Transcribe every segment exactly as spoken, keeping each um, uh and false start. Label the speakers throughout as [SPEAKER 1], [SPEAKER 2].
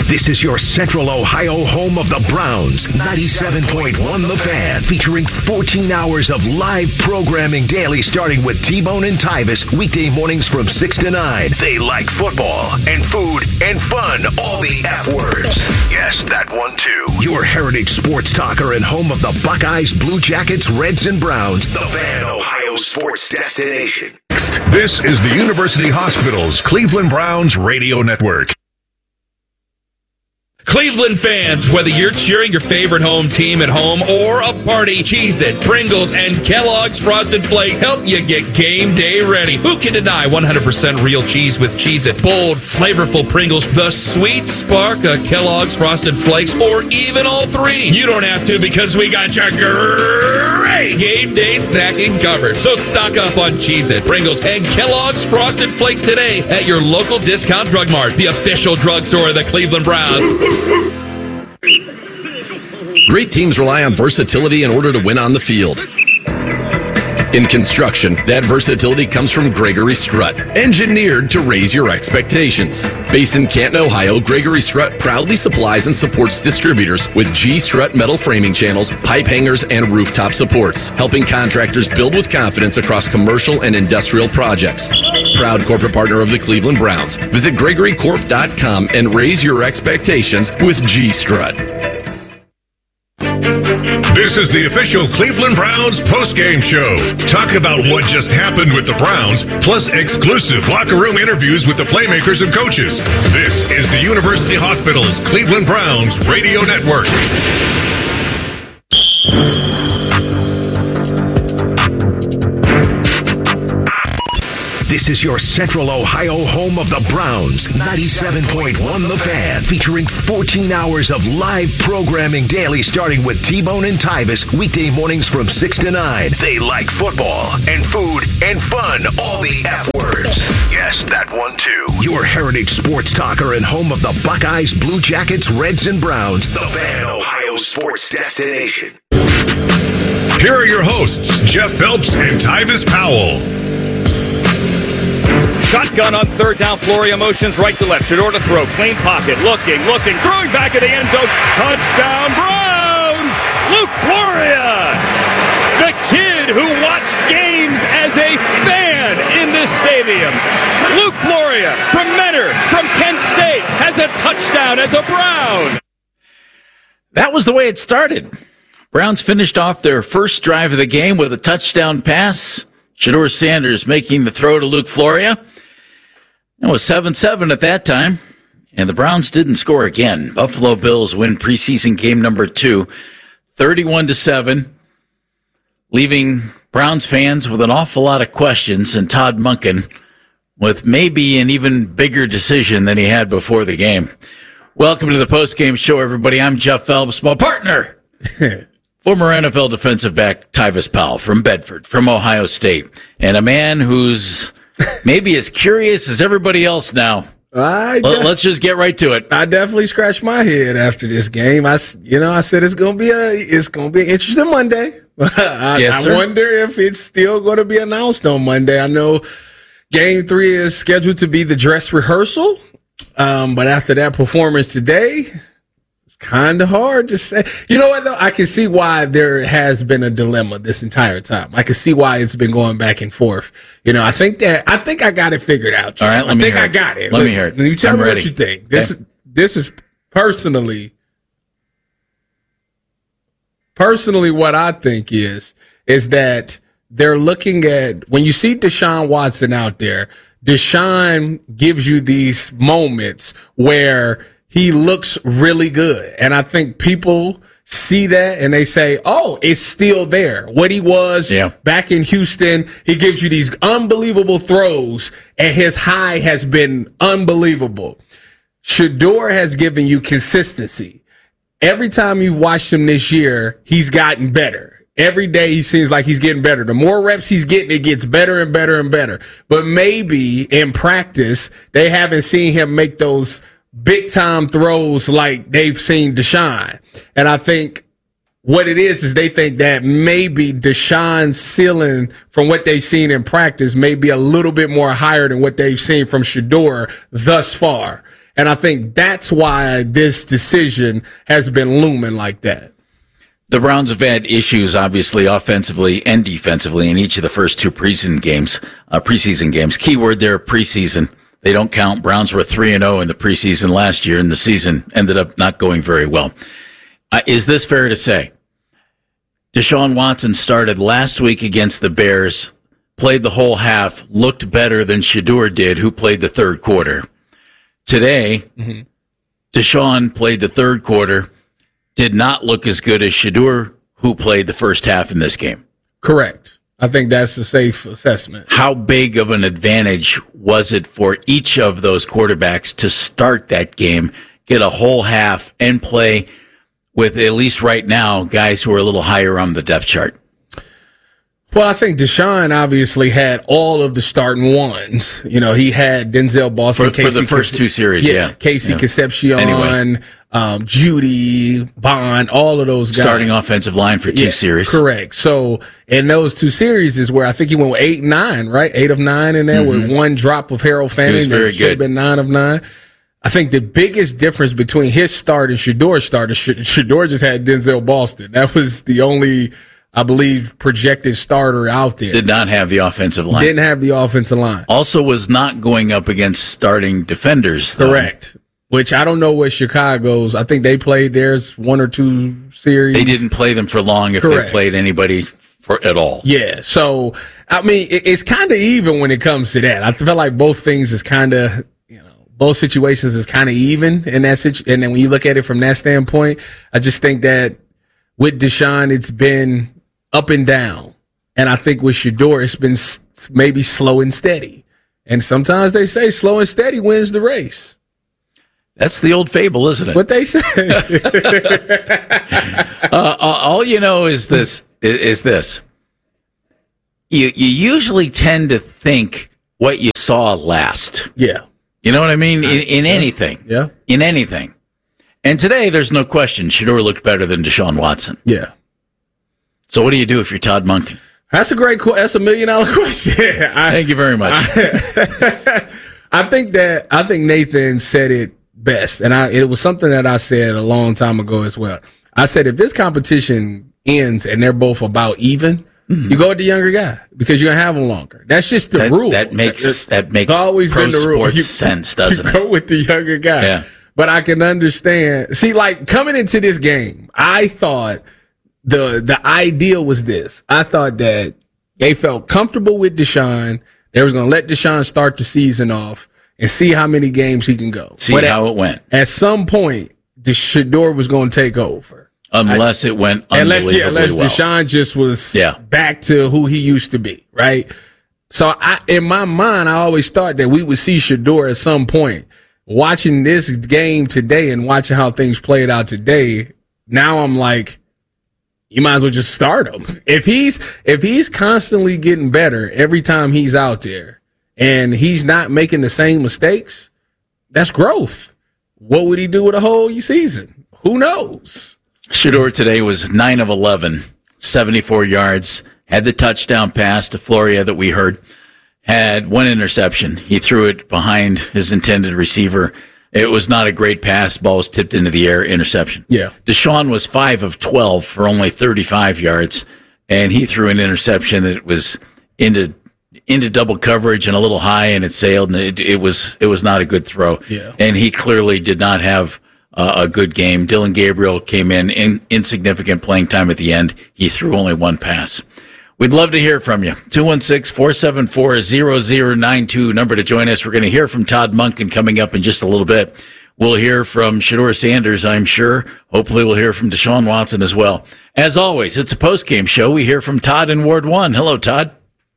[SPEAKER 1] This is your Central Ohio home of the Browns. ninety-seven point one The Fan, featuring fourteen hours of live programming daily, starting with T-Bone and Tyvis, weekday mornings from six to nine. They like football and food and fun, all the F words. Yes, that one too. Your heritage sports talker and home of the Buckeyes, Blue Jackets, Reds, and Browns. The Fan, Ohio sports destination.
[SPEAKER 2] This is the University Hospital's Cleveland Browns Radio Network.
[SPEAKER 3] Cleveland fans, whether you're cheering your favorite home team at home or a party, Cheez-It, Pringles, and Kellogg's Frosted Flakes help you get game day ready. Who can deny one hundred percent real cheese with Cheez-It? Bold, flavorful Pringles, the sweet spark of Kellogg's Frosted Flakes, or even all three. You don't have to, because we got your great game day snacking covered. So stock up on Cheez-It, Pringles, and Kellogg's Frosted Flakes today at your local discount drug mart, the official drugstore of the Cleveland Browns.
[SPEAKER 4] Great teams rely on versatility in order to win on the field. In construction, that versatility comes from Gregory Strut, engineered to raise your expectations. Based in Canton, Ohio, Gregory Strut proudly supplies and supports distributors with G Strut metal framing channels, pipe hangers, and rooftop supports, helping contractors build with confidence across commercial and industrial projects. Proud corporate partner of the Cleveland Browns. Visit gregory corp dot com and raise your expectations with G Strut.
[SPEAKER 2] This is the official Cleveland Browns postgame show. Talk about what just happened with the Browns, plus exclusive locker room interviews with the playmakers and coaches. This is the University Hospital's Cleveland Browns Radio Network.
[SPEAKER 1] This is your Central Ohio home of the Browns. ninety-seven point one The Fan, featuring fourteen hours of live programming daily, starting with T-Bone and Tyvis, weekday mornings from six to nine. They like football and food and fun, all the F words. Yes, that one too. Your heritage sports talker and home of the Buckeyes, Blue Jackets, Reds, and Browns. The Fan, Ohio sports destination.
[SPEAKER 2] Here are your hosts, Jeff Phelps and Tyvis Powell.
[SPEAKER 5] Shotgun on third down. Floria motions right to left. Shedeur to throw. Clean pocket. Looking, looking. Throwing back at the end zone. Touchdown, Browns! Luke Floria! The kid who watched games as a fan in this stadium. Luke Floria from Mentor, from Kent State, has a touchdown as a Brown.
[SPEAKER 6] That was the way it started. Browns finished off their first drive of the game with a touchdown pass. Shedeur Sanders making the throw to Luke Floria. It was seven seven at that time, and the Browns didn't score again. Buffalo Bills win preseason game number two, thirty-one to seven, leaving Browns fans with an awful lot of questions, and Todd Monken with maybe an even bigger decision than he had before the game. Welcome to the postgame show, everybody. I'm Jeff Phelps, my partner. Former N F L defensive back Tyvis Powell from Bedford, from Ohio State, and a man who's maybe as curious as everybody else now.
[SPEAKER 7] I
[SPEAKER 6] Let, let's just get right to it.
[SPEAKER 7] I definitely scratched my head after this game. I, you know, I said it's gonna be a, it's gonna be an interesting Monday. I,
[SPEAKER 6] yes,
[SPEAKER 7] I
[SPEAKER 6] sir.
[SPEAKER 7] wonder if it's still going to be announced on Monday. I know Game Three is scheduled to be the dress rehearsal, um, but after that performance today, kind of hard to say. You know what, though? I can see why there has been a dilemma this entire time. I can see why it's been going back and forth. You know, I think that, I think I got it figured out.
[SPEAKER 6] All right, let
[SPEAKER 7] I
[SPEAKER 6] me
[SPEAKER 7] think
[SPEAKER 6] hear
[SPEAKER 7] I
[SPEAKER 6] it.
[SPEAKER 7] got it.
[SPEAKER 6] Let
[SPEAKER 7] Look,
[SPEAKER 6] me hear it.
[SPEAKER 7] You tell
[SPEAKER 6] I'm
[SPEAKER 7] me
[SPEAKER 6] ready.
[SPEAKER 7] what you think. This,
[SPEAKER 6] Okay.
[SPEAKER 7] this is personally, personally what I think is, is that they're looking at, when you see Deshaun Watson out there, Deshaun gives you these moments where he looks really good. And I think people see that and they say, oh, it's still there. What he was
[SPEAKER 6] yeah.
[SPEAKER 7] back in Houston, he gives you these unbelievable throws, and his high has been unbelievable. Shedeur has given you consistency. Every time you've watched him this year, he's gotten better. Every day he seems like he's getting better. The more reps he's getting, it gets better and better and better. But maybe in practice, they haven't seen him make those big time throws like they've seen Deshaun. And I think what it is, is they think that maybe Deshaun's ceiling from what they've seen in practice may be a little bit more higher than what they've seen from Shedeur thus far. And I think that's why this decision has been looming like that.
[SPEAKER 6] The Browns have had issues, obviously, offensively and defensively in each of the first two preseason games. Uh, preseason games. Keyword there, preseason. They don't count. Browns were three and oh in the preseason last year, and the season ended up not going very well. Uh, is this fair to say? Deshaun Watson started last week against the Bears, played the whole half, looked better than Shedeur did, who played the third quarter. Today, mm-hmm. Deshaun played the third quarter, did not look as good as Shedeur, who played the first half in this game.
[SPEAKER 7] Correct. I think that's a safe assessment.
[SPEAKER 6] How big of an advantage was it for each of those quarterbacks to start that game, get a whole half, and play with, at least right now, guys who are a little higher on the depth chart?
[SPEAKER 7] Well, I think Deshaun obviously had all of the starting ones. You know, he had Denzel Boston.
[SPEAKER 6] For, for the first two series, yeah. yeah.
[SPEAKER 7] Casey
[SPEAKER 6] yeah.
[SPEAKER 7] Concepcion, anyway. um, Judy, Bond, all of those guys.
[SPEAKER 6] Starting offensive line for two yeah, series.
[SPEAKER 7] Correct. So, in those two series is where I think he went with eight and nine, right? Eight of nine in there mm-hmm. with one drop of Harold Fanning.
[SPEAKER 6] He was very
[SPEAKER 7] should have been nine of nine. I think the biggest difference between his start and Shedeur's start is Shedeur just had Denzel Boston. That was the only, I believe, projected starter out there.
[SPEAKER 6] Did not have the offensive line.
[SPEAKER 7] Didn't have the offensive line.
[SPEAKER 6] Also was not going up against starting defenders, though.
[SPEAKER 7] Correct. Which I don't know what Chicago's. I think they played theirs one or two series.
[SPEAKER 6] They didn't play them for long if Correct. They played anybody for at all.
[SPEAKER 7] Yeah. So, I mean, it, it's kind of even when it comes to that. I feel like both things is kind of, you know, both situations is kind of even in that situation. And then when you look at it from that standpoint, I just think that with Deshaun, it's been up and down. And I think with Shedeur, it's been maybe slow and steady. And sometimes they say slow and steady wins the race.
[SPEAKER 6] That's the old fable, isn't it?
[SPEAKER 7] What they say.
[SPEAKER 6] uh, all you know is this, is this. You, you usually tend to think what you saw last.
[SPEAKER 7] Yeah.
[SPEAKER 6] You know what I mean? In, in anything.
[SPEAKER 7] Yeah.
[SPEAKER 6] In anything. And today, there's no question, Shedeur looked better than Deshaun Watson.
[SPEAKER 7] Yeah.
[SPEAKER 6] So what do you do if you're Todd Monken?
[SPEAKER 7] That's a great question. That's a million dollar question. I,
[SPEAKER 6] Thank you very much.
[SPEAKER 7] I, I think that, I think Nathan said it best. And I, it was something that I said a long time ago as well. I said, if this competition ends and they're both about even, mm-hmm. you go with the younger guy because you're going to have them longer. That's just the
[SPEAKER 6] that,
[SPEAKER 7] rule.
[SPEAKER 6] That makes,
[SPEAKER 7] that,
[SPEAKER 6] that makes
[SPEAKER 7] it's always
[SPEAKER 6] pro
[SPEAKER 7] been the rule.
[SPEAKER 6] sports
[SPEAKER 7] You,
[SPEAKER 6] sense, doesn't
[SPEAKER 7] you
[SPEAKER 6] it?
[SPEAKER 7] Go with the younger guy.
[SPEAKER 6] Yeah.
[SPEAKER 7] But I can understand. See, like coming into this game, I thought the, the ideal was this. I thought that they felt comfortable with Deshaun. They was going to let Deshaun start the season off and see how many games he can go.
[SPEAKER 6] See
[SPEAKER 7] but
[SPEAKER 6] how
[SPEAKER 7] at,
[SPEAKER 6] it went.
[SPEAKER 7] At some point, the Shedeur was going to take over.
[SPEAKER 6] Unless I, it went unbelievably
[SPEAKER 7] unless, yeah, unless
[SPEAKER 6] well.
[SPEAKER 7] Deshaun just was
[SPEAKER 6] yeah.
[SPEAKER 7] back to who he used to be, right? So I, in my mind, I always thought that we would see Shedeur at some point. Watching this game today and watching how things played out today, now I'm like, you might as well just start him. If he's if he's constantly getting better every time he's out there and he's not making the same mistakes, that's growth. What would he do with a whole season? Who knows?
[SPEAKER 6] Shedeur today was nine of eleven, seventy-four yards, had the touchdown pass to Floria that we heard, had one interception. He threw it behind his intended receiver. It was not a great pass. Ball was tipped into the air, interception.
[SPEAKER 7] Yeah.
[SPEAKER 6] Deshaun was five of twelve for only thirty-five yards, and he threw an interception that was into into double coverage and a little high, and it sailed, and it, it was it was not a good throw.
[SPEAKER 7] Yeah.
[SPEAKER 6] And he clearly did not have uh, a good game. Dylan Gabriel came in, in insignificant playing time at the end. He threw only one pass. We'd love to hear from you. two one six, four seven four, zero zero nine two, number to join us. We're going to hear from Todd Monken coming up in just a little bit. We'll hear from Shedeur Sanders, I'm sure. Hopefully we'll hear from Deshaun Watson as well. As always, it's a post-game show. We hear from Todd in Ward one. Hello, Todd.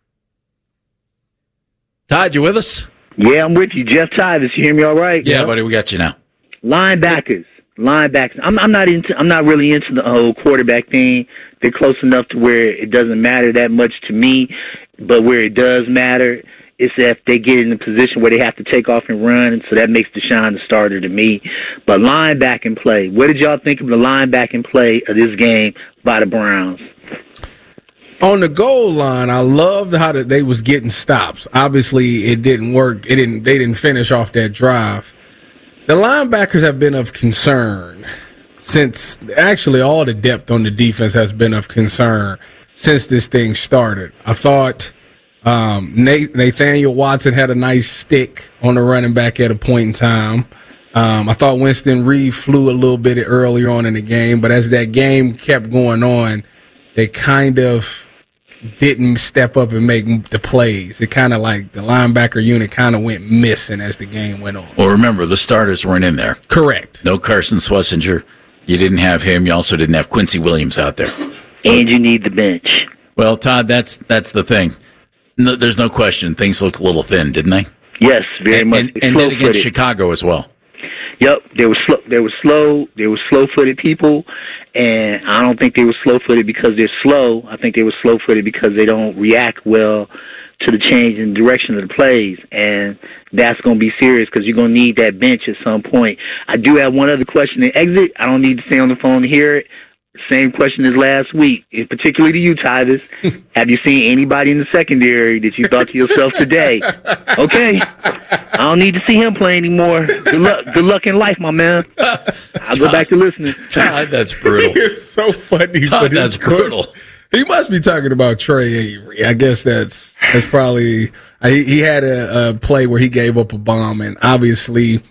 [SPEAKER 6] Todd, you with us?
[SPEAKER 8] Yeah, I'm with you. Jeff Tyvis, you hear me all right?
[SPEAKER 6] Yeah, buddy, we got you now.
[SPEAKER 8] Linebackers. Linebackers. I'm, I'm not into. I'm not really into the whole quarterback thing. They're close enough to where it doesn't matter that much to me, but where it does matter is if they get in a position where they have to take off and run, and so that makes Deshaun the starter to me. But linebacking play. What did y'all think of the linebacking play of this game by the Browns?
[SPEAKER 7] On the goal line, I loved how they was getting stops. Obviously, it didn't work. It didn't. They didn't finish off that drive. The linebackers have been of concern since actually all the depth on the defense has been of concern since this thing started. I thought um, Nathaniel Watson had a nice stick on the running back at a point in time. Um, I thought Winston Reed flew a little bit earlier on in the game, but as that game kept going on, they kind of didn't step up and make the plays. It kind of like the linebacker unit kind of went missing as the game went on.
[SPEAKER 6] Well, remember, the starters weren't in there.
[SPEAKER 7] Correct.
[SPEAKER 6] No Carson Schlesinger. You didn't have him. You also didn't have Quincy Williams out there. So,
[SPEAKER 8] and you need the bench.
[SPEAKER 6] Well, Todd, that's that's the thing. No, there's no question. Things look a little thin, didn't they?
[SPEAKER 8] Yes, very
[SPEAKER 6] and,
[SPEAKER 8] much.
[SPEAKER 6] And, and then against Chicago as well.
[SPEAKER 8] Yep, they were slow. They were slow. They were slow-footed people, and I don't think they were slow-footed because they're slow. I think they were slow-footed because they don't react well to the change in direction of the plays, and that's going to be serious because you're going to need that bench at some point. I do have one other question to exit. I don't need to stay on the phone to hear it. Same question as last week, and particularly to you, Tyvis. Have you seen anybody in the secondary that you thought to yourself today, okay, I don't need to see him play anymore. Good luck, good luck in life, my man. I'll
[SPEAKER 6] Todd,
[SPEAKER 8] go back to listening.
[SPEAKER 6] Todd, that's brutal.
[SPEAKER 7] It's so funny.
[SPEAKER 6] Todd, that's brutal.
[SPEAKER 7] He must be talking about Trey Avery. I guess that's that's probably he, he had a, a play where he gave up a bomb, and obviously,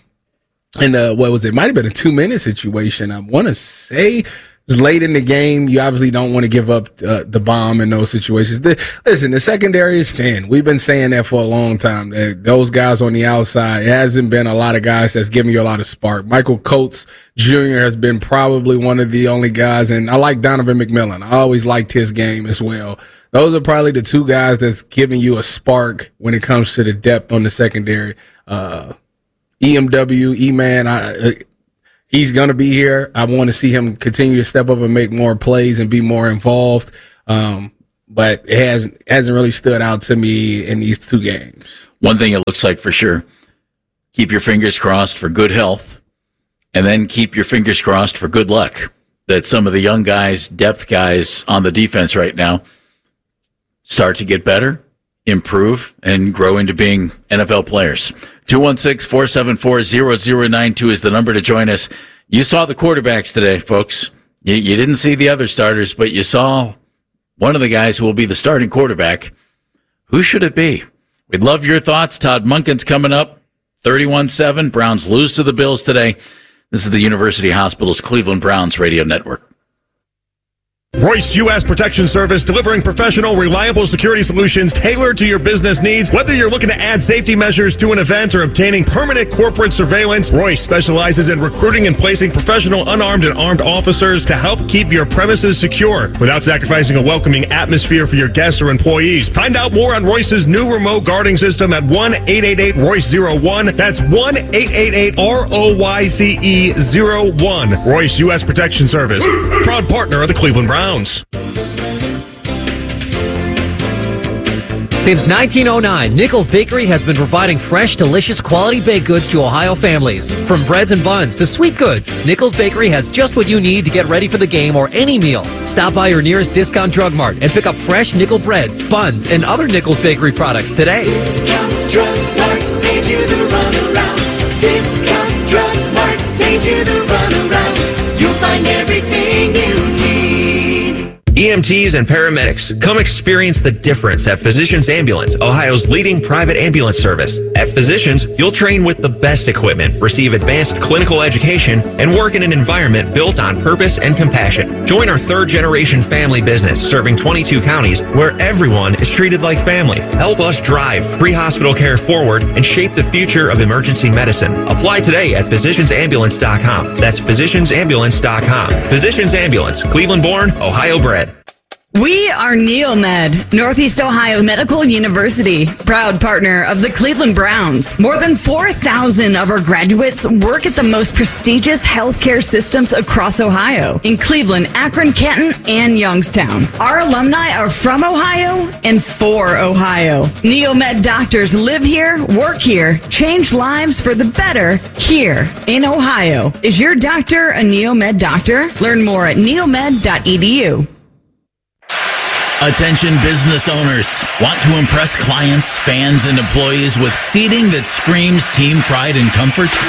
[SPEAKER 7] in uh, what was it? Might have been a two minute situation. I want to say. Late in the game, you obviously don't want to give up uh, the bomb in those situations. The, listen, the secondary is thin. We've been saying that for a long time. Uh, those guys on the outside, it hasn't been a lot of guys that's giving you a lot of spark. Michael Coates Junior has been probably one of the only guys, and I like Donovan McMillan. I always liked his game as well. Those are probably the two guys that's giving you a spark when it comes to the depth on the secondary. Uh, E M W, E-Man, I... Uh, He's going to be here. I want to see him continue to step up and make more plays and be more involved. Um, but it hasn't, hasn't really stood out to me in these two games.
[SPEAKER 6] One thing it looks like for sure, keep your fingers crossed for good health, and then keep your fingers crossed for good luck that some of the young guys, depth guys on the defense right now start to get better, improve, and grow into being N F L players. two one six, four seven four, zero zero nine two is the number to join us. You saw the quarterbacks today, folks. You, you didn't see the other starters, but you saw one of the guys who will be the starting quarterback. Who should it be? We'd love your thoughts. Todd Monken's coming up. thirty-one seven. Browns lose to the Bills today. This is the University Hospital's Cleveland Browns radio network.
[SPEAKER 2] Royce U S Protection Service, delivering professional, reliable security solutions tailored to your business needs. Whether you're looking to add safety measures to an event or obtaining permanent corporate surveillance, Royce specializes in recruiting and placing professional unarmed and armed officers to help keep your premises secure without sacrificing a welcoming atmosphere for your guests or employees. Find out more on Royce's new remote guarding system at one eight eight eight Royce zero one. That's one eight eight eight R O Y C E zero one. Royce U S Protection Service, proud partner of the Cleveland Browns.
[SPEAKER 9] Since nineteen oh nine, Nichols Bakery has been providing fresh, delicious, quality baked goods to Ohio families. From breads and buns to sweet goods, Nichols Bakery has just what you need to get ready for the game or any meal. Stop by your nearest Discount Drug Mart and pick up fresh Nickel breads, buns, and other Nichols Bakery products today.
[SPEAKER 10] Discount Drug Mart saves you the runaround. Discount Drug Mart saves you the runaround. You'll find everything you need.
[SPEAKER 11] E M Ts and paramedics, come experience the difference at Physicians Ambulance, Ohio's leading private ambulance service. At Physicians, you'll train with the best equipment, receive advanced clinical education, and work in an environment built on purpose and compassion. Join our third-generation family business serving twenty-two counties where everyone is treated like family. Help us drive pre-hospital care forward and shape the future of emergency medicine. Apply today at physicians ambulance dot com. That's physicians ambulance dot com. Physicians Ambulance, Cleveland-born, Ohio bred.
[SPEAKER 12] We are Neomed, Northeast Ohio Medical University, proud partner of the Cleveland Browns. More than four thousand of our graduates work at the most prestigious healthcare systems across Ohio, in Cleveland, Akron, Canton, and Youngstown. Our alumni are from Ohio and for Ohio. Neomed doctors live here, work here, change lives for the better here in Ohio. Is your doctor a Neomed doctor? Learn more at neomed dot e d u.
[SPEAKER 6] Attention business owners. Want to impress clients, fans, and employees with seating that screams team pride and comfort?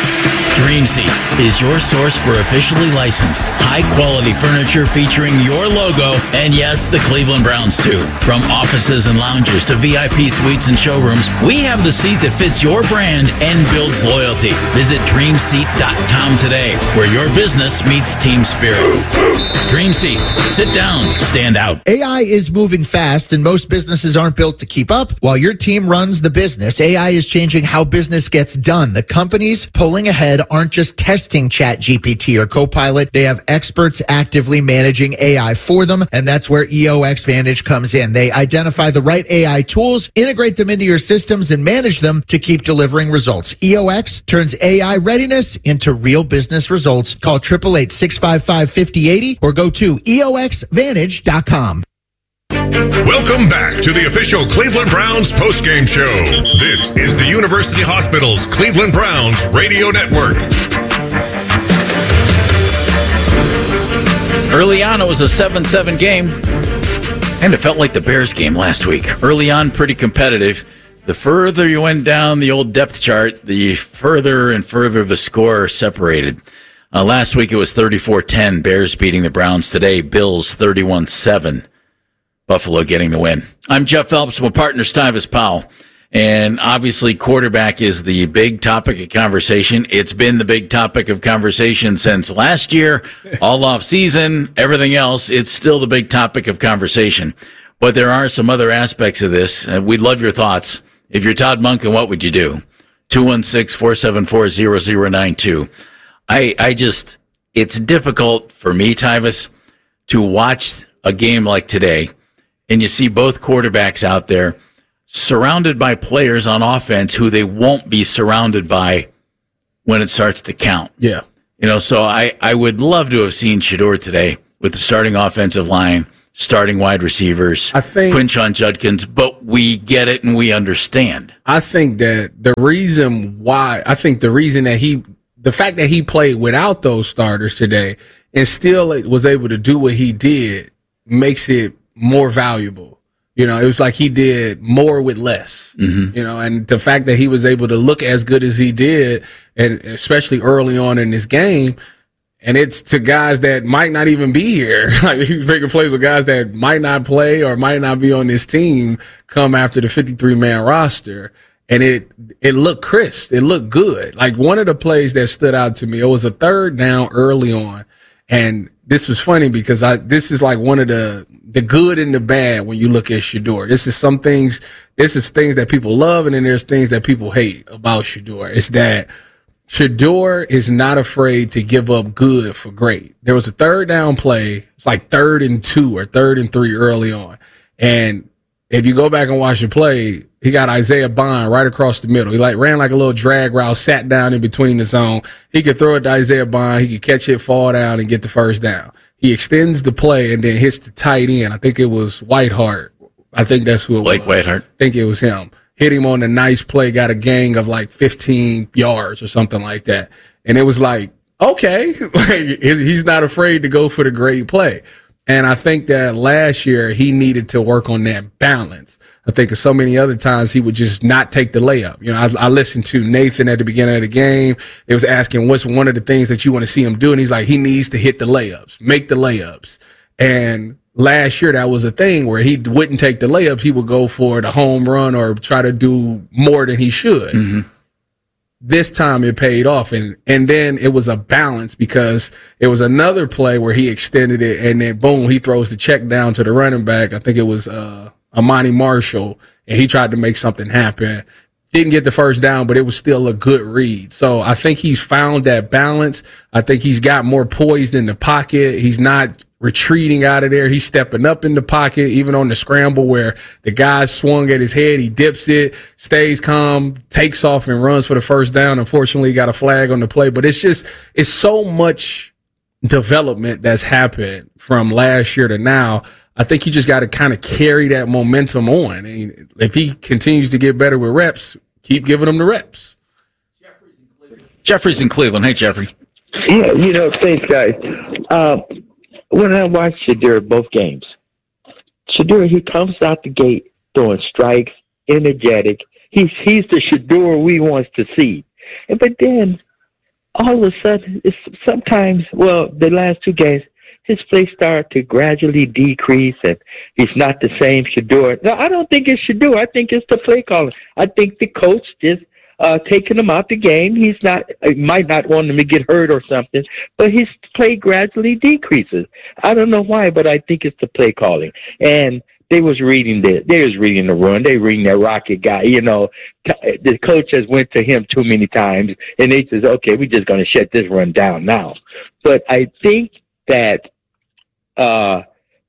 [SPEAKER 6] Dream Seat is your source for officially licensed, high-quality furniture featuring your logo and, yes, the Cleveland Browns, too. From offices and lounges to V I P suites and showrooms, we have the seat that fits your brand and builds loyalty. Visit dream seat dot com today, where your business meets team spirit. Dream Seat. Sit down. Stand out.
[SPEAKER 13] A I is moving fast, and most businesses aren't built to keep up. While your team runs the business, A I is changing how business gets done. The companies pulling ahead aren't just testing ChatGPT or Copilot. They have experts actively managing A I for them, and that's where E O X Vantage comes in. They identify the right A I tools, integrate them into your systems, and manage them to keep delivering results. E O X turns A I readiness into real business results. Call eight eight eight, six five five, five zero eight zero or go to E O X vantage dot com.
[SPEAKER 2] Welcome back to the official Cleveland Browns postgame show. This is the University Hospital's Cleveland Browns radio network.
[SPEAKER 6] Early on, it was a seven seven game, and it felt like the Bears game last week. Early on, pretty competitive. The further you went down the old depth chart, the further and further the score separated. Uh, last week, it was thirty-four ten, Bears beating the Browns. Today, Bills thirty-one seven. Buffalo getting the win. I'm Jeff Phelps, my partner Styvis Powell. And obviously, quarterback is the big topic of conversation. It's been the big topic of conversation since last year, all off season, everything else. It's still the big topic of conversation. But there are some other aspects of this. Uh, we'd love your thoughts. If you're Todd Monken, what would you do? two one six, four seven four, zero zero nine two. I, I just, it's difficult for me, Tyvis, to watch a game like today, and you see both quarterbacks out there surrounded by players on offense who they won't be surrounded by when it starts to count.
[SPEAKER 7] Yeah.
[SPEAKER 6] You know, so I, I would love to have seen Shedeur today with the starting offensive line, starting wide receivers,
[SPEAKER 7] I think
[SPEAKER 6] Quinshon Judkins, but we get it and we understand.
[SPEAKER 7] I think that the reason why, I think the reason that he, the fact that he played without those starters today and still was able to do what he did makes it more valuable. You know, it was like he did more with less,
[SPEAKER 6] mm-hmm.
[SPEAKER 7] you know, and the fact that he was able to look as good as he did, and especially early on in this game, and it's to guys that might not even be here. Like, he's making plays with guys that might not play or might not be on this team come after the fifty-three man roster. And it, it looked crisp. It looked good. Like, one of the plays that stood out to me, it was a third down early on. And this was funny because I, this is like one of the, the good and the bad when you look at Shedeur. This is some things, this is things that people love, and then there's things that people hate about Shedeur. It's that Shedeur is not afraid to give up good for great. There was a third down play. It's like third and two or third and three early on. And if you go back and watch the play, he got Isaiah Bond right across the middle. He like ran like a little drag route, sat down in between the zone. He could throw it to Isaiah Bond. He could catch it, fall down, and get the first down. He extends the play and then hits the tight end. I think it was Whiteheart. I think that's who it
[SPEAKER 6] Blake
[SPEAKER 7] was.
[SPEAKER 6] Whiteheart.
[SPEAKER 7] I think it was him. Hit him on a nice play, got a gang of like fifteen yards or something like that. And it was like, okay, he's not afraid to go for the great play. And I think that last year he needed to work on that balance. I think so many other times he would just not take the layup. You know, I, I listened to Nathan at the beginning of the game. It was asking what's one of the things that you want to see him do. And he's like, he needs to hit the layups, make the layups. And last year that was a thing where he wouldn't take the layups. He would go for the home run or try to do more than he should.
[SPEAKER 6] Mm-hmm.
[SPEAKER 7] This time it paid off, and, and then it was a balance because it was another play where he extended it, and then boom, he throws the check down to the running back. I think it was uh, Amani Marshall, and he tried to make something happen. Didn't get the first down, but it was still a good read. So I think he's found that balance. I think he's got more poised in the pocket. He's not retreating out of there. He's stepping up in the pocket, even on the scramble where the guy swung at his head. He dips it, stays calm, takes off and runs for the first down. Unfortunately, he got a flag on the play, but it's just, it's so much development that's happened from last year to now. I think you just got to kind of carry that momentum on. And if he continues to get better with reps, keep giving him the reps.
[SPEAKER 6] Jeffrey's in Cleveland. Hey, Jeffrey.
[SPEAKER 14] Yeah, you know, thanks, guys. Uh, when I watch Shedeur both games, Shedeur, he comes out the gate throwing strikes, energetic. He's he's the Shedeur we want to see. And, but then all of a sudden, it's sometimes, well, the last two games, his play started to gradually decrease, and he's not the same Shedeur. No, I don't think it's Shedeur. I think it's the play calling. I think the coach just uh, taking him out the game. He's not, he might not want him to get hurt or something, but his play gradually decreases. I don't know why, but I think it's the play calling. And they was reading the, they was reading the run. They reading that Rocket guy. You know, the coach has went to him too many times, and they says, okay, we're just going to shut this run down now. But I think that uh,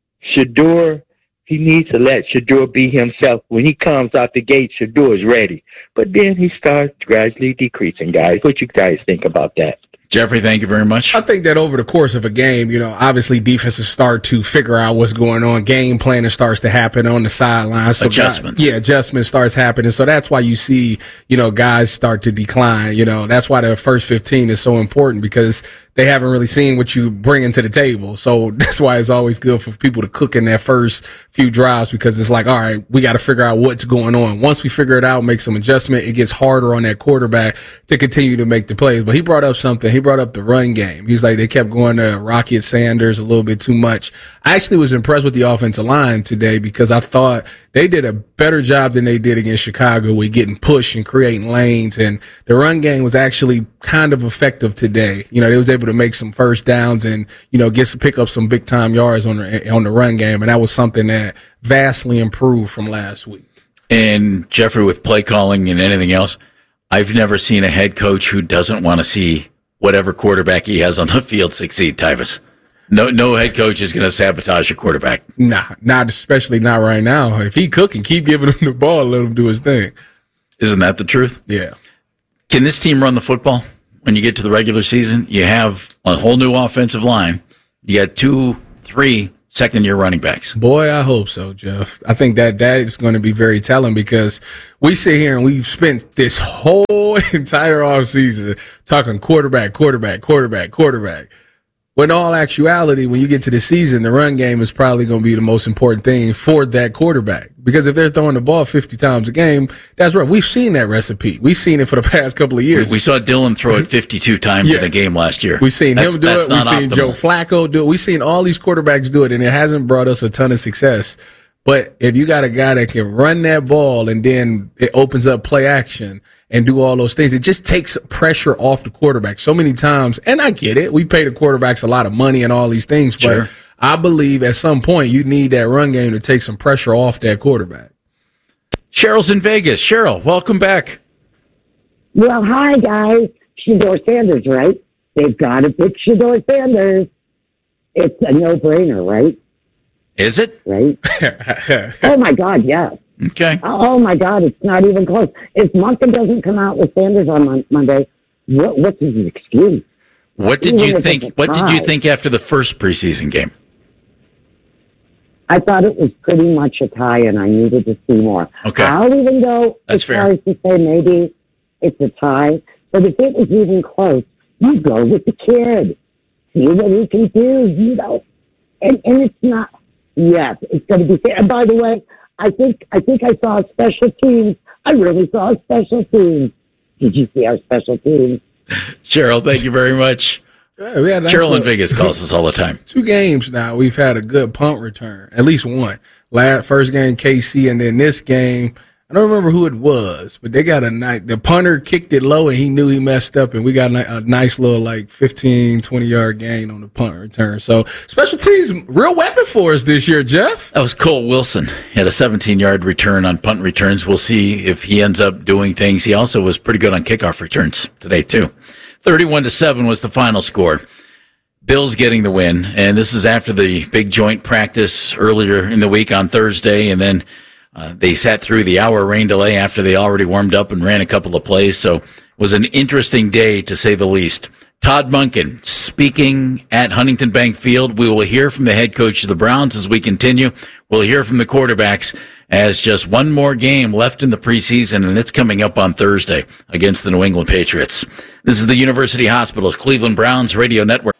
[SPEAKER 14] Shedeur, he needs to let Shedeur be himself. When he comes out the gate, Shedeur is ready. But then he starts gradually decreasing, guys. What you guys think about that?
[SPEAKER 6] Jeffrey, thank you very much.
[SPEAKER 7] I think that over the course of a game, you know, obviously defenses start to figure out what's going on. Game planning starts to happen on the sidelines. So
[SPEAKER 6] adjustments.
[SPEAKER 7] Guys, yeah, adjustments starts happening. So that's why you see, you know, guys start to decline. You know, that's why the first fifteen is so important, because they haven't really seen what you bring into the table. So that's why it's always good for people to cook in that first few drives, because it's like, all right, we got to figure out what's going on. Once we figure it out, make some adjustment, it gets harder on that quarterback to continue to make the plays. But he brought up something. He brought up the run game. He's like, they kept going to Rocket Sanders a little bit too much. I actually was impressed with the offensive line today, because I thought they did a better job than they did against Chicago with getting pushed and creating lanes. And the run game was actually kind of effective today. You know, they was able to make some first downs and, you know, get some, pick up some big time yards on the, on the run game. And that was something that vastly improved from last week.
[SPEAKER 6] And Jeffrey, with play calling and anything else, I've never seen a head coach who doesn't want to see whatever quarterback he has on the field succeed, Tyvis. No, no head coach is going to sabotage your quarterback.
[SPEAKER 7] Nah, not especially not right now. If he cooking, keep giving him the ball, let him do his thing.
[SPEAKER 6] Isn't that the truth?
[SPEAKER 7] Yeah.
[SPEAKER 6] Can this team run the football when you get to the regular season? You have a whole new offensive line. You got two, three second-year running backs.
[SPEAKER 7] Boy, I hope so, Jeff. I think that that is going to be very telling, because we sit here and we've spent this whole entire offseason talking quarterback, quarterback, quarterback, quarterback. When in all actuality, when you get to the season, the run game is probably going to be the most important thing for that quarterback. Because if they're throwing the ball fifty times a game, that's right. We've seen that recipe. We've seen it for the past couple of years.
[SPEAKER 6] We saw Dylan throw it fifty-two times yeah. in a game last year.
[SPEAKER 7] We've seen that's, him do it. We've seen
[SPEAKER 6] optimal.
[SPEAKER 7] Joe Flacco do it. We've seen all these quarterbacks do it, and it hasn't brought us a ton of success. But if you got a guy that can run that ball and then it opens up play action and do all those things, it just takes pressure off the quarterback so many times. And I get it. We pay the quarterbacks a lot of money and all these things, but sure. I believe at some point you need that run game to take some pressure off that quarterback.
[SPEAKER 6] Cheryl's in Vegas. Cheryl, welcome back.
[SPEAKER 15] Well, hi, guys. Shedeur Sanders, right? They've got to pick Shedeur Sanders. It's a no-brainer, right?
[SPEAKER 6] Is it?
[SPEAKER 15] Right? Oh, my God, yes.
[SPEAKER 6] Okay.
[SPEAKER 15] Oh, my God, it's not even close. If Monken doesn't come out with Sanders on mon- Monday, what, what's his excuse?
[SPEAKER 6] What did even you think? What did you think after the first preseason game?
[SPEAKER 15] I thought it was pretty much a tie, and I needed to see more.
[SPEAKER 6] Okay.
[SPEAKER 15] I'll even go
[SPEAKER 6] That's
[SPEAKER 15] as
[SPEAKER 6] fair.
[SPEAKER 15] far as to say maybe it's a tie, but if it was even close, you go with the kid. See what he can do, you know. And and it's not. Yes, it's going to be fair. And by the way, I think I think I saw special teams. I really saw special teams. Did you see our special teams?
[SPEAKER 6] Cheryl, thank you very much.
[SPEAKER 7] Yeah, we had nice
[SPEAKER 6] Cheryl in
[SPEAKER 7] little,
[SPEAKER 6] Vegas calls us all the time.
[SPEAKER 7] Two games now, we've had a good punt return, at least one. Last first game, K C, and then this game, I don't remember who it was, but they got a nice. The punter kicked it low, and he knew he messed up, and we got a, a nice little like fifteen, twenty yard gain on the punt return. So special teams, real weapon for us this year, Jeff.
[SPEAKER 6] That was Cole Wilson. He had a seventeen yard return on punt returns. We'll see if he ends up doing things. He also was pretty good on kickoff returns today too. thirty-one to seven was the final score. Bills getting the win, and this is after the big joint practice earlier in the week on Thursday, and then uh, they sat through the hour rain delay after they already warmed up and ran a couple of plays. So it was an interesting day, to say the least. Todd Monken speaking at Huntington Bank Field. We will hear from the head coach of the Browns as we continue. We'll hear from the quarterbacks as just one more game left in the preseason, and it's coming up on Thursday against the New England Patriots. This is the University Hospitals Cleveland Browns Radio Network.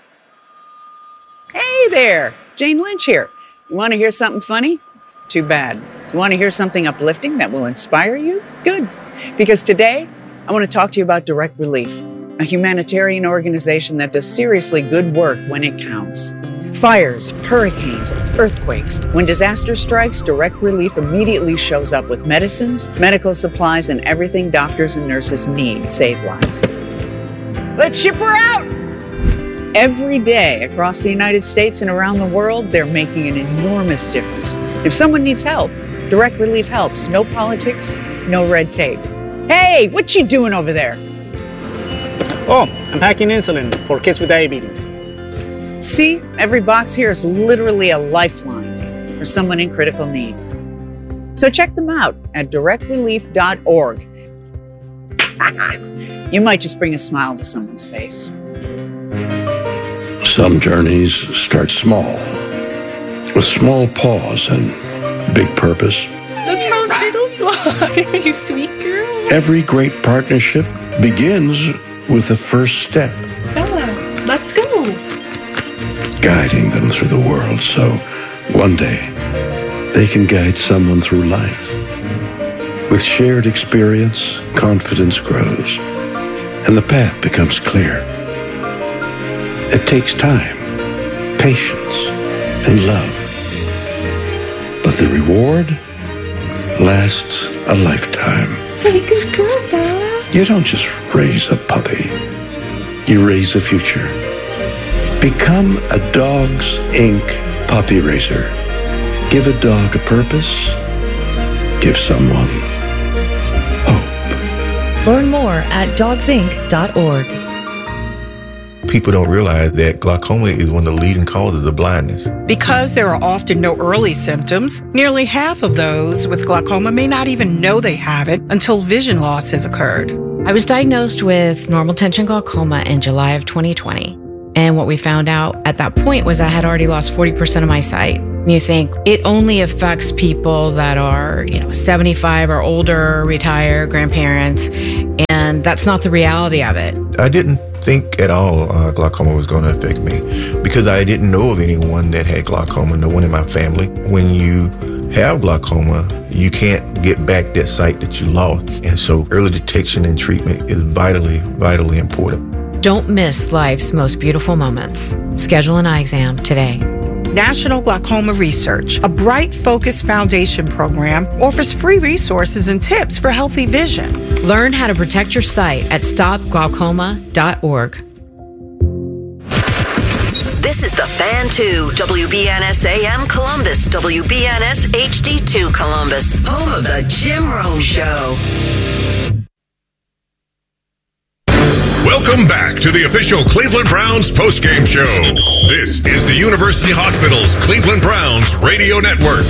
[SPEAKER 16] Hey there, Jane Lynch here. You want to hear something funny? Too bad. You want to hear something uplifting that will inspire you? Good. Because today, I want to talk to you about Direct Relief. a humanitarian organization that does seriously good work when it counts. Fires, hurricanes, earthquakes. When disaster strikes, Direct Relief immediately shows up with medicines, medical supplies, and everything doctors and nurses need to save lives. Let's ship her out! Every day across the United States and around the world, they're making an enormous difference. If someone needs help, Direct Relief helps. No politics, no red tape. Hey, what you doing over there?
[SPEAKER 17] Oh, I'm packing insulin for kids with diabetes.
[SPEAKER 16] See, every box here is literally a lifeline for someone in critical need. So check them out at direct relief dot org. You might just bring a smile to someone's face.
[SPEAKER 18] Some journeys start small, with small pause and big purpose.
[SPEAKER 19] Look how little you are, you sweet girl.
[SPEAKER 18] Every great partnership begins with the first step.
[SPEAKER 19] Bella, let's go.
[SPEAKER 18] Guiding them through the world so one day they can guide someone through life. With shared experience, confidence grows, and the path becomes clear. It takes time, patience, and love. But the reward lasts a lifetime.
[SPEAKER 19] Hey, good girl, Bella.
[SPEAKER 18] You don't just raise a puppy. You raise a future. Become a Dogs Incorporated puppy raiser. Give a dog a purpose. Give someone hope.
[SPEAKER 20] Learn more at dogs inc dot org.
[SPEAKER 21] People don't realize that glaucoma is one of the leading causes of blindness.
[SPEAKER 22] Because there are often no early symptoms, nearly half of those with glaucoma may not even know they have it until vision loss has occurred.
[SPEAKER 23] I was diagnosed with normal tension glaucoma in July of twenty twenty. And what we found out at that point was I had already lost forty percent of my sight. You think it only affects people that are, you know, seventy-five or older, retired, grandparents, and that's not the reality of it.
[SPEAKER 21] I didn't think at all uh, glaucoma was going to affect me because I didn't know of anyone that had glaucoma, no one in my family. When you have glaucoma, you can't get back that sight that you lost. And so early detection and treatment is vitally, vitally important.
[SPEAKER 23] Don't miss life's most beautiful moments. Schedule an eye exam today.
[SPEAKER 22] National Glaucoma Research, a Bright Focus Foundation program, offers free resources and tips for healthy vision.
[SPEAKER 23] Learn how to protect your sight at stop glaucoma dot org.
[SPEAKER 24] This is the Fan two, W B N S A M Columbus, W B N S H D two Columbus, home of the Jim Rome Show.
[SPEAKER 2] Welcome back to the official Cleveland Browns postgame show. This is the University Hospital's Cleveland Browns radio network.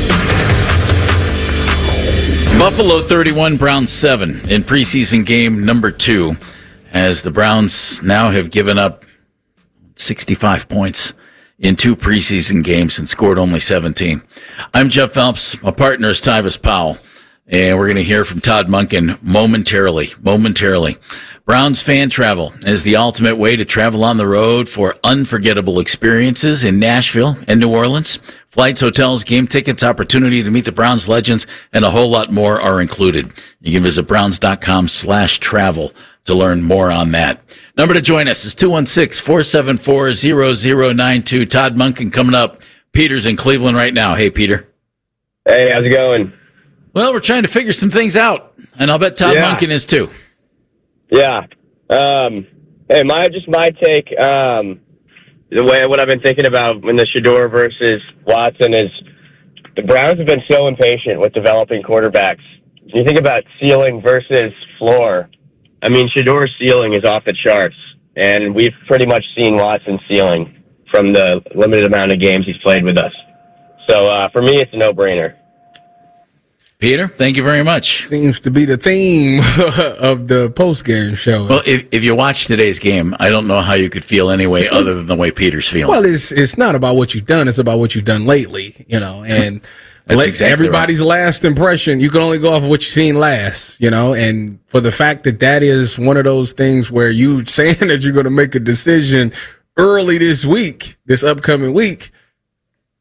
[SPEAKER 6] Buffalo thirty-one, Browns seven in preseason game number two, as the Browns now have given up sixty-five points in two preseason games and scored only seventeen. I'm Jeff Phelps. My partner is Tyvis Powell, and we're going to hear from Todd Monken momentarily, momentarily. Browns Fan Travel is the ultimate way to travel on the road for unforgettable experiences in Nashville and New Orleans. Flights, hotels, game tickets, opportunity to meet the Browns legends, and a whole lot more are included. You can visit browns.com slash travel to learn more on that. Number to join us is two one six, four seven four, zero zero nine two. Todd Monken coming up. Peter's in Cleveland right now. Hey, Peter.
[SPEAKER 25] Hey, how's it going?
[SPEAKER 6] Well, we're trying to figure some things out, and I'll bet Todd
[SPEAKER 25] Yeah.
[SPEAKER 6] Monken is too.
[SPEAKER 25] Yeah. Um, hey, my just my take. Um, the way what I've been thinking about in the Shedeur versus Watson is the Browns have been so impatient with developing quarterbacks. You think about ceiling versus floor. I mean, Shedeur's ceiling is off the charts, and we've pretty much seen Watson's ceiling from the limited amount of games he's played with us. So uh, for me, it's a no-brainer.
[SPEAKER 6] Peter, thank you very much.
[SPEAKER 7] Seems to be the theme of the post-game show.
[SPEAKER 6] Well, if, if you watch today's game, I don't know how you could feel any way other than the way Peter's feeling.
[SPEAKER 7] Well, it's it's not about what you've done; it's about what you've done lately. You know, and
[SPEAKER 6] That's exactly
[SPEAKER 7] everybody's
[SPEAKER 6] right.
[SPEAKER 7] last impression. You can only go off of what you've seen last. You know, and for the fact that that is one of those things where you saying that you're going to make a decision early this week, this upcoming week.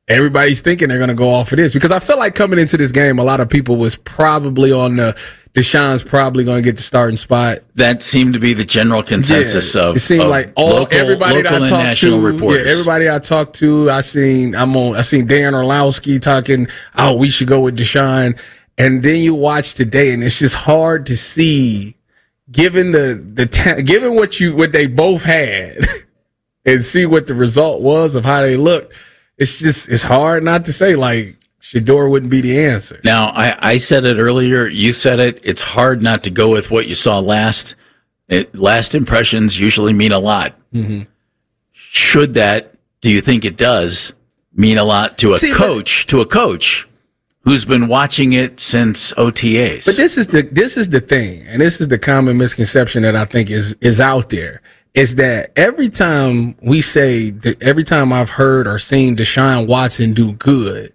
[SPEAKER 7] everybody's thinking they're going to go off of this because I feel like coming into this game, a lot of people was probably on the Deshaun's probably going to get the starting spot.
[SPEAKER 6] That seemed to be the general consensus
[SPEAKER 7] yeah,
[SPEAKER 6] of.
[SPEAKER 7] It seemed
[SPEAKER 6] of
[SPEAKER 7] like all
[SPEAKER 6] local,
[SPEAKER 7] everybody
[SPEAKER 6] local
[SPEAKER 7] that I talked to,
[SPEAKER 6] reporters.
[SPEAKER 7] yeah, everybody I talked to, I seen I'm on. I seen Dan Orlowski talking. Oh, we should go with Deshaun, and then you watch today, and it's just hard to see, given the the ta- given what you what they both had, and see what the result was of how they looked. It's just, it's hard not to say, like, Shedeur wouldn't be the answer.
[SPEAKER 6] Now, I, I said it earlier. You said it. It's hard not to go with what you saw last. It, last impressions usually mean a lot.
[SPEAKER 7] Mm-hmm.
[SPEAKER 6] Should that, do you think it does, mean a lot to a
[SPEAKER 7] See,
[SPEAKER 6] coach,
[SPEAKER 7] but,
[SPEAKER 6] to a coach who's been watching it since O T As?
[SPEAKER 7] But this is the, this is the thing, and this is the common misconception that I think is, is out there. Is that every time we say that every time I've heard or seen Deshaun Watson do good,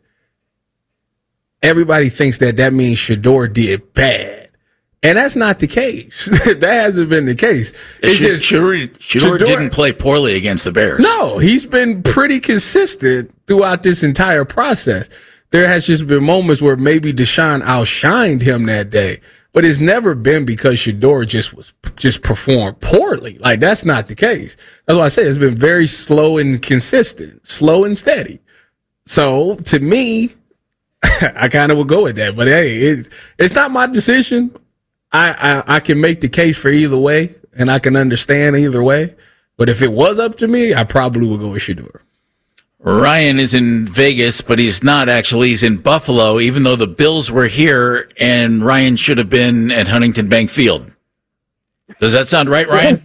[SPEAKER 7] everybody thinks that that means Shedeur did bad. And that's not the case. That hasn't been the case. It's
[SPEAKER 6] Sh-
[SPEAKER 7] just
[SPEAKER 6] Shedeur, Shedeur didn't play poorly against the Bears.
[SPEAKER 7] No, he's been pretty consistent throughout this entire process. There has just been moments where maybe Deshaun outshined him that day. But it's never been because Shedeur just was just performed poorly. Like, that's not the case. That's why I say it's been very slow and consistent, slow and steady. So to me, I kind of would go with that. But hey, it, it's not my decision. I, I I can make the case for either way, and I can understand either way. But if it was up to me, I probably would go with Shedeur.
[SPEAKER 6] Ryan is in Vegas, but he's not actually. He's in Buffalo, even though the Bills were here and Ryan should have been at Huntington Bank Field. Does that sound right, Ryan?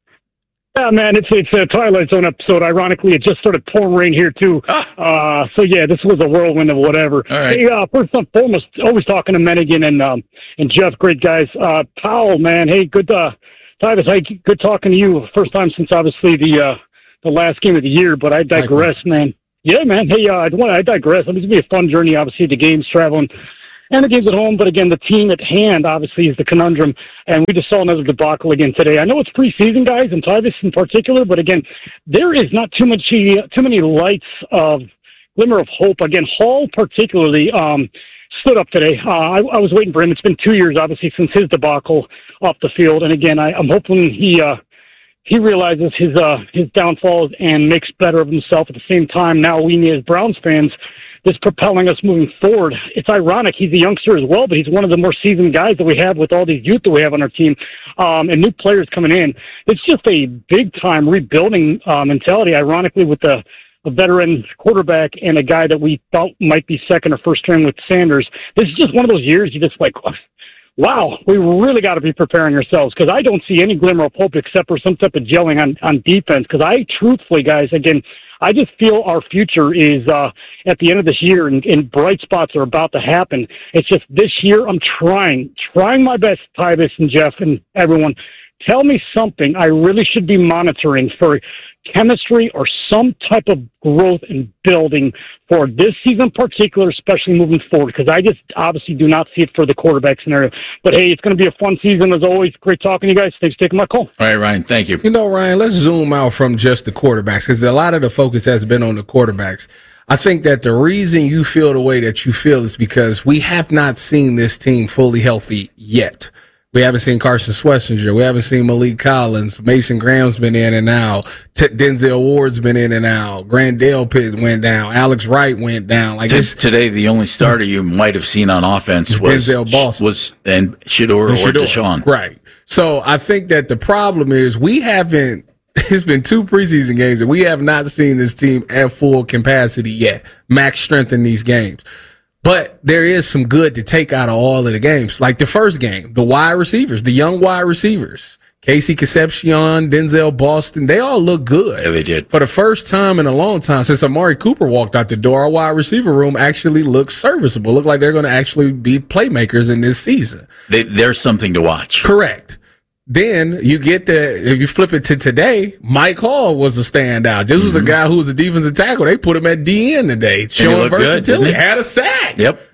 [SPEAKER 1] Yeah, man, it's it's a Twilight Zone episode. Ironically, it just started pouring rain here, too. Uh, so, yeah, this was a whirlwind of whatever.
[SPEAKER 6] All right.
[SPEAKER 1] Hey, uh, first and foremost, always talking to Menigan and um, and Jeff, great guys. Uh, Powell, man, hey, good, uh, Tyvis, hey, good talking to you. First time since, obviously, the uh, the last game of the year, but I digress, man. Yeah, man. Hey, uh, I want I digress. I mean, it's going to be a fun journey, obviously, the games, traveling, and the games at home. But again, the team at hand, obviously, is the conundrum. And we just saw another debacle again today. I know it's preseason, guys, and Tyvis in particular, but again, there is not too much, too many lights of glimmer of hope. Again, Hall particularly um, stood up today. Uh, I, I was waiting for him. It's been two years, obviously, since his debacle off the field. And again, I, I'm hoping he uh, he realizes his uh, his downfalls and makes better of himself. At the same time, now we need, as Browns fans, this propelling us moving forward. It's ironic. He's a youngster as well, but he's one of the more seasoned guys that we have with all these youth that we have on our team, um, and new players coming in. It's just a big-time rebuilding uh, mentality, ironically, with the a veteran quarterback and a guy that we thought might be second or first string with Sanders. This is just one of those years you just like, wow, we really got to be preparing ourselves, because I don't see any glimmer of hope except for some type of gelling on, on defense, because I truthfully, guys, again, I just feel our future is uh, at the end of this year, and, and bright spots are about to happen. It's just this year I'm trying, trying my best, Tyvis and Jeff and everyone. Tell me something I really should be monitoring for chemistry or some type of growth and building for this season in particular, especially moving forward, because I just obviously do not see it for the quarterback scenario. But, hey, it's going to be a fun season as always. Great talking to you guys. Thanks for taking my call.
[SPEAKER 6] All right, Ryan, thank you.
[SPEAKER 7] You know, Ryan, let's zoom out from just the quarterbacks, because a lot of the focus has been on the quarterbacks. I think that the reason you feel the way that you feel is because we have not seen this team fully healthy yet. We haven't seen Carson Schlesinger. We haven't seen Malik Collins. Mason Graham's been in and out. T- Denzel Ward's been in and out. Grandale Pitt went down. Alex Wright went down. Like
[SPEAKER 6] T-
[SPEAKER 7] this,
[SPEAKER 6] today, the only starter you might have seen on offense was
[SPEAKER 7] Denzel Boston.
[SPEAKER 6] was and Shedeur or
[SPEAKER 7] Shedeur.
[SPEAKER 6] Deshaun.
[SPEAKER 7] Right. So I think that the problem is we haven't. It's been two preseason games and we have not seen this team at full capacity yet, max strength in these games. But there is some good to take out of all of the games. Like the first game, the wide receivers, the young wide receivers, Casey Concepcion, Denzel Boston, they all look good.
[SPEAKER 6] Yeah, they did.
[SPEAKER 7] For the first time in a long time, since Amari Cooper walked out the door, our wide receiver room actually looks serviceable. Look like they're going to actually be playmakers in this season.
[SPEAKER 6] They, there's something to watch.
[SPEAKER 7] Correct. Then you get the, if you flip it to today, Mike Hall was a standout. This was mm-hmm. a guy who was a defensive tackle. They put him at D N today, showing
[SPEAKER 6] versatility.
[SPEAKER 7] Good, had a sack.
[SPEAKER 6] Yep.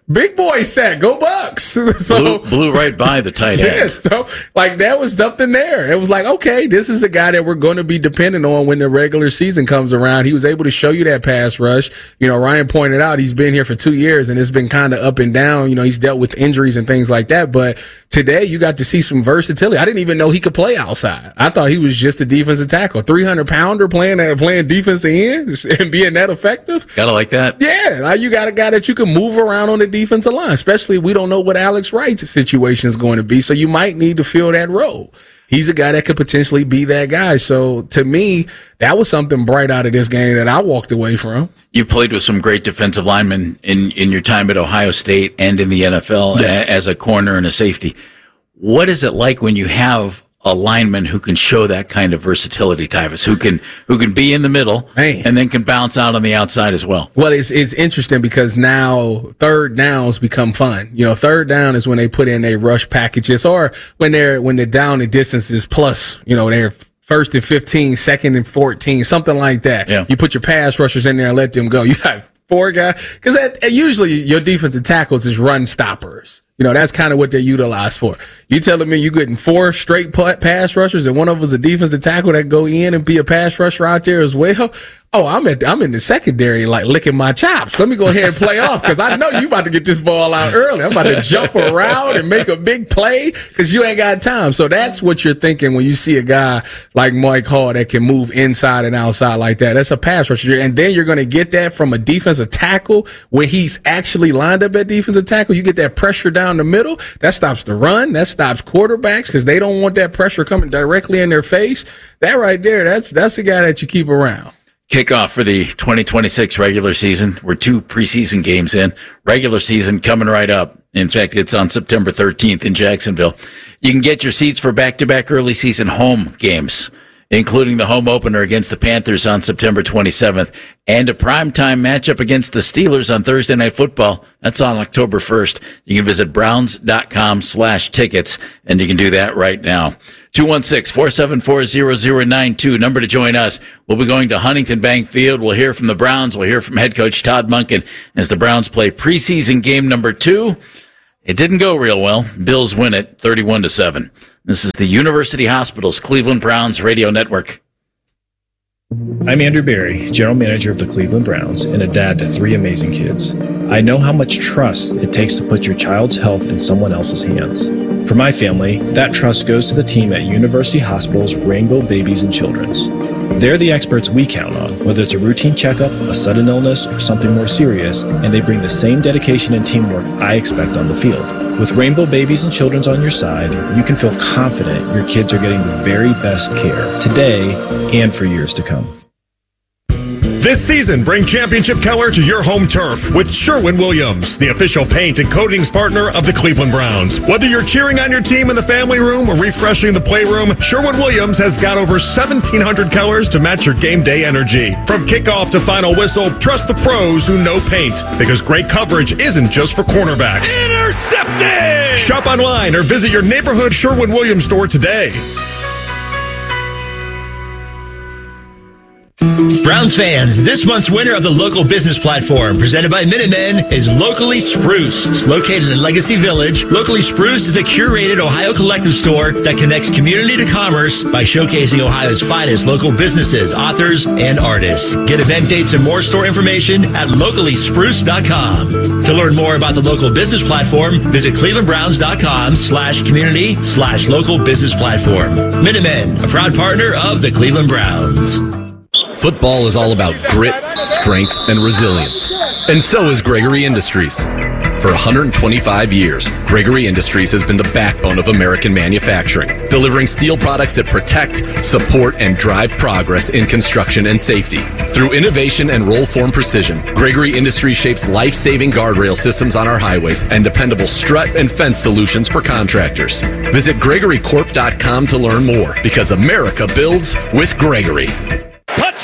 [SPEAKER 7] big boy sack, go Bucks. so
[SPEAKER 6] blew, blew right by the tight end.
[SPEAKER 7] Yeah, so like that was something there. It was like, okay, this is a guy that we're going to be dependent on when the regular season comes around. He was able to show you that pass rush. You know, Ryan pointed out he's been here for two years and it's been kind of up and down. You know, he's dealt with injuries and things like that. But today you got to see some versatility. I didn't even know he could play outside. I thought he was just a defensive tackle, three hundred pounder playing that playing defensive end and being that effective.
[SPEAKER 6] Gotta like that.
[SPEAKER 7] Yeah, now you got a guy that you can move around on the defensive line. Especially we don't know what Alex Wright's situation is going to be, so you might need to fill that role. He's a guy that could potentially be that guy. So to me, that was something bright out of this game that I walked away from.
[SPEAKER 6] You played with some great defensive linemen in, in your time at Ohio State and in the N F L yeah. a, as a corner and a safety. What is it like when you have a lineman who can show that kind of versatility, Tyvis, who can who can be in the middle Man. and then can bounce out on the outside as well?
[SPEAKER 7] Well, it's it's interesting because now third downs become fun. You know, third down is when they put in their rush packages, or when they're when the down and distance is plus. You know, they're first and fifteen, second and fourteen, something like that.
[SPEAKER 6] Yeah.
[SPEAKER 7] You put your pass rushers in there and let them go. You have four guys because usually your defensive tackles is run stoppers. You know, that's kind of what they utilize for. You telling me you getting four straight pass rushers and one of us a defensive tackle that go in and be a pass rusher out there as well? Oh, I'm at, I'm in the secondary, like licking my chops. Let me go ahead and play off because I know you about to get this ball out early. I'm about to jump around and make a big play because you ain't got time. So that's what you're thinking when you see a guy like Mike Hall that can move inside and outside like that. That's a pass rusher. And then you're going to get that from a defensive tackle where he's actually lined up at defensive tackle. You get that pressure down the middle. That stops the run. That stops quarterbacks because they don't want that pressure coming directly in their face. That right there, that's, that's the guy that you keep around.
[SPEAKER 6] Kickoff for the twenty twenty-six regular season. We're two preseason games in. Regular season coming right up. In fact, it's on September thirteenth in Jacksonville. You can get your seats for back-to-back early season home games, including the home opener against the Panthers on September twenty-seventh and a primetime matchup against the Steelers on Thursday Night Football. That's on October first. You can visit browns.com slash tickets, and you can do that right now. two one six, four seven four, zero zero nine two, number to join us. We'll be going to Huntington Bank Field. We'll hear from the Browns. We'll hear from head coach Todd Monken as the Browns play preseason game number two. It didn't go real well. Bills win it thirty-one to seven. This is the University Hospitals Cleveland Browns Radio Network.
[SPEAKER 3] I'm Andrew Berry, General Manager of the Cleveland Browns and a dad to three amazing kids. I know how much trust it takes to put your child's health in someone else's hands. For my family, that trust goes to the team at University Hospitals Rainbow Babies and Children's. They're the experts we count on, whether it's a routine checkup, a sudden illness, or something more serious, and they bring the same dedication and teamwork I expect on the field. With Rainbow Babies and Children's on your side, you can feel confident your kids are getting the very best care today and for years to come.
[SPEAKER 2] This season, bring championship color to your home turf with Sherwin-Williams, the official paint and coatings partner of the Cleveland Browns. Whether you're cheering on your team in the family room or refreshing the playroom, Sherwin-Williams has got over seventeen hundred colors to match your game day energy. From kickoff to final whistle, trust the pros who know paint, because great coverage isn't just for cornerbacks. Intercepted! Shop online or visit your neighborhood Sherwin-Williams store today.
[SPEAKER 4] Browns fans, this month's winner of the Local Business Platform, presented by Minutemen, is Locally Spruced. Located in Legacy Village, Locally Spruced is a curated Ohio collective store that connects community to commerce by showcasing Ohio's finest local businesses, authors, and artists. Get event dates and more store information at locally spruced dot com. To learn more about the Local Business Platform, visit clevelandbrowns.com slash community slash local business platform. Minutemen, a proud partner of the Cleveland Browns.
[SPEAKER 5] Football is all about grit, strength, and resilience. And so is Gregory Industries. For one hundred twenty-five years, Gregory Industries has been the backbone of American manufacturing, delivering steel products that protect, support, and drive progress in construction and safety. Through innovation and roll-form precision, Gregory Industries shapes life-saving guardrail systems on our highways and dependable strut and fence solutions for contractors. Visit gregory corp dot com to learn more, because America builds with Gregory.
[SPEAKER 8] Touchdown!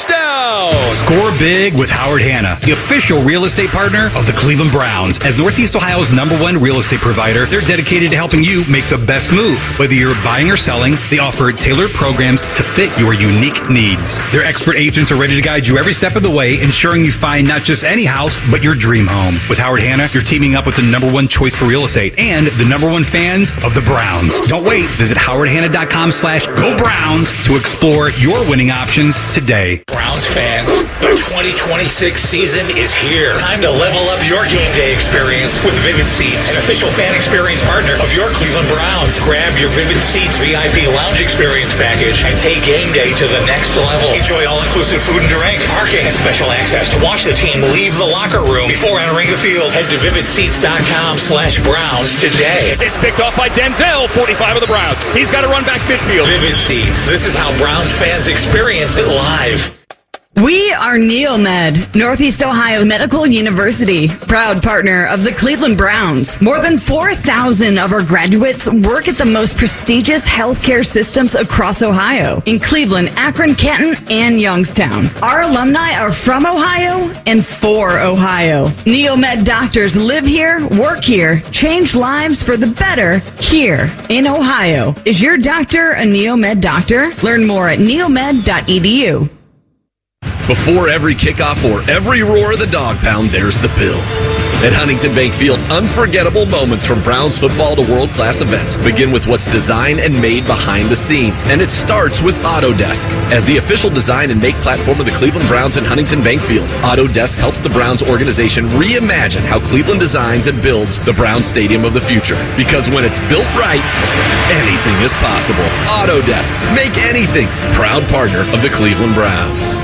[SPEAKER 8] Browns. Score big with Howard Hanna, the official real estate partner of the Cleveland Browns. As Northeast Ohio's number one real estate provider, they're dedicated to helping you make the best move. Whether you're buying or selling, they offer tailored programs to fit your unique needs. Their expert agents are ready to guide you every step of the way, ensuring you find not just any house, but your dream home. With Howard Hanna, you're teaming up with the number one choice for real estate and the number one fans of the Browns. Don't wait. Visit howard hanna dot com slash go Browns to explore your winning options today.
[SPEAKER 9] Browns fans, the twenty twenty-six season is here. Time to level up your game day experience with Vivid Seats, an official fan experience partner of your Cleveland Browns. Grab your Vivid Seats V I P lounge experience package and take game day to the next level. Enjoy all-inclusive food and drink, parking, and special access to watch the team leave the locker room before entering the field. Head to vivid seats dot com slash Browns today.
[SPEAKER 10] It's picked off by Denzel, forty-five of the Browns. He's got to run back midfield.
[SPEAKER 9] Vivid Seats. This is how Browns fans experience it live.
[SPEAKER 11] We are Neomed, Northeast Ohio Medical University, proud partner of the Cleveland Browns. More than four thousand of our graduates work at the most prestigious healthcare systems across Ohio, in Cleveland, Akron, Canton, and Youngstown. Our alumni are from Ohio and for Ohio. Neomed doctors live here, work here, change lives for the better here in Ohio. Is your doctor a Neomed doctor? Learn more at neomed dot e d u.
[SPEAKER 5] Before every kickoff or every roar of the dog pound, there's the build. At Huntington Bank Field, unforgettable moments from Browns football to world-class events begin with what's designed and made behind the scenes. And it starts with Autodesk. As the official design and make platform of the Cleveland Browns and Huntington Bank Field, Autodesk helps the Browns organization reimagine how Cleveland designs and builds the Browns Stadium of the future. Because when it's built right, anything is possible. Autodesk. Make anything. Proud partner of the Cleveland Browns.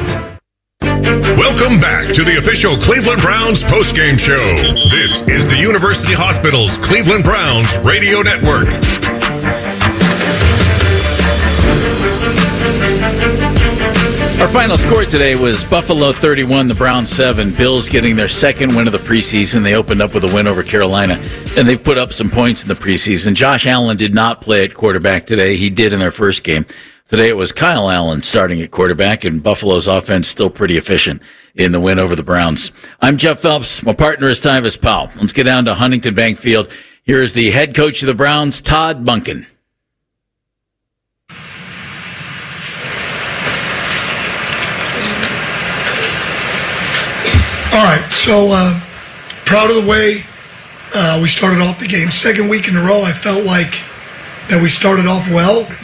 [SPEAKER 2] Welcome back to the official Cleveland Browns postgame show. This is the University Hospital's Cleveland Browns radio network.
[SPEAKER 6] Our final score today was Buffalo thirty-one, the Browns seven. Bills getting their second win of the preseason. They opened up with a win over Carolina, and they've put up some points in the preseason. Josh Allen did not play at quarterback today. He did in their first game. Today it was Kyle Allen starting at quarterback, and Buffalo's offense still pretty efficient in the win over the Browns. I'm Jeff Phelps. My partner is Tyvis Powell. Let's get down to Huntington Bank Field. Here is the head coach of the Browns, Todd Monken.
[SPEAKER 12] All right, so uh, proud of the way uh, we started off the game. Second week in a row, I felt like that we started off well.